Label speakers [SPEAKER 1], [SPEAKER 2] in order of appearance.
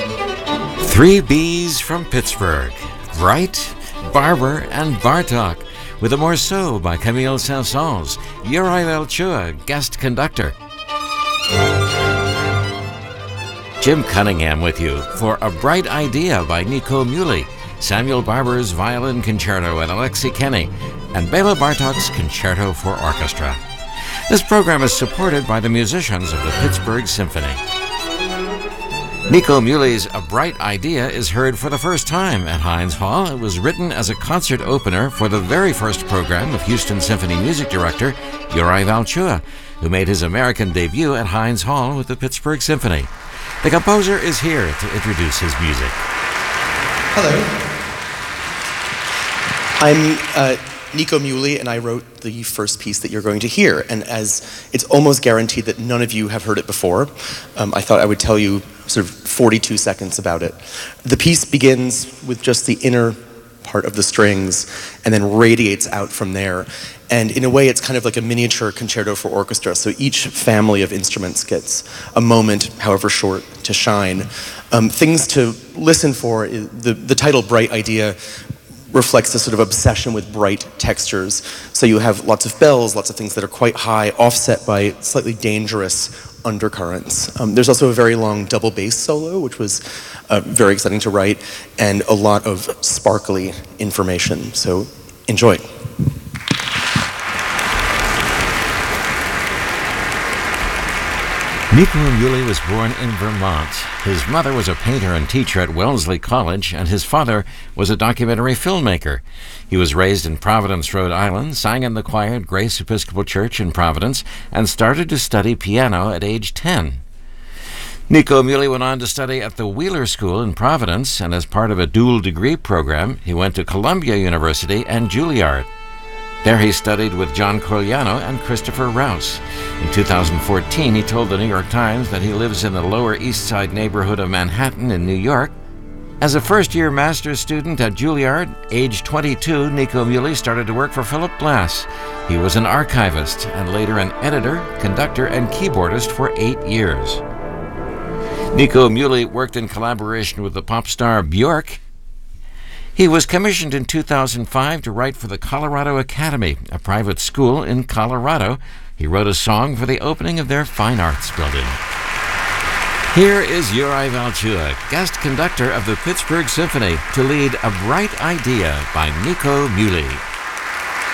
[SPEAKER 1] Three B's from Pittsburgh: Bright, Barber, and Bartok, with a morceau by Camille Saint-Saëns, Uri Valchua, guest conductor. Jim Cunningham with you for A Bright Idea by Nico Muhly, Samuel Barber's Violin Concerto and Alexei Kenny, and Bela Bartok's Concerto for Orchestra. This program is supported by the musicians of the Pittsburgh Symphony. Nico Muhly's A Bright Idea is heard for the first time at Heinz Hall. It was written as a concert opener for the very first program of Houston Symphony music director Uri Valchua, who made his American debut at Heinz Hall with the Pittsburgh Symphony. The composer is here to introduce his music.
[SPEAKER 2] Hello. I'm Nico Muhly, and I wrote the first piece that you're going to hear. And as it's almost guaranteed that none of you have heard it before, I thought I would tell you sort of 42 seconds about it. The piece begins with just the inner part of the strings and then radiates out from there. And in a way, it's kind of like a miniature concerto for orchestra. So each family of instruments gets a moment, however short, to shine. Things to listen for, the title Bright Idea reflects this sort of obsession with bright textures. So you have lots of bells, lots of things that are quite high, offset by slightly dangerous undercurrents. There's also a very long double bass solo, which was very exciting to write, and a lot of sparkly information. So enjoy.
[SPEAKER 1] Nico Muhly was born in Vermont. His mother was a painter and teacher at Wellesley College, and his father was a documentary filmmaker. He was raised in Providence, Rhode Island, sang in the choir at Grace Episcopal Church in Providence, and started to study piano at age 10. Nico Muhly went on to study at the Wheeler School in Providence, and as part of a dual degree program, he went to Columbia University and Juilliard. There he studied with John Corigliano and Christopher Rouse. In 2014, he told the New York Times that he lives in the Lower East Side neighborhood of Manhattan in New York. As a first-year master's student at Juilliard, age 22, Nico Muhly started to work for Philip Glass. He was an archivist and later an editor, conductor, and keyboardist for 8 years. Nico Muhly worked in collaboration with the pop star Björk. He was commissioned in 2005 to write for the Colorado Academy, a private school in Colorado. He wrote a song for the opening of their fine arts building. Here is Uri Valchua, guest conductor of the Pittsburgh Symphony, to lead A Bright Idea by Nico Muhly.